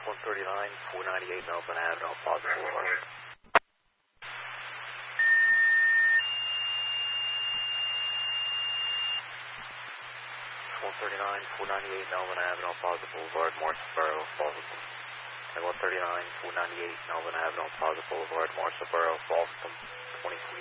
139, 498 Melbourne Avenue, El Plaza Boulevard. 139, 498 Melbourne Avenue, El Plaza Boulevard, Morrisboro, Boston. And 139, 498 Melbourne Avenue, El Plaza Boulevard, Morrisboro, Boston, 23.